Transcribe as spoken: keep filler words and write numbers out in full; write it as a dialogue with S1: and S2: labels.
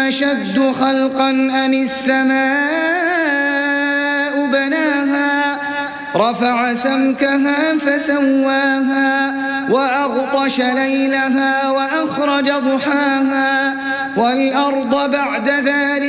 S1: أشد خلقا أم السماء بناها رفع سمكها فسواها وأغطش ليلها وأخرج ضحاها والأرض بعد ذلك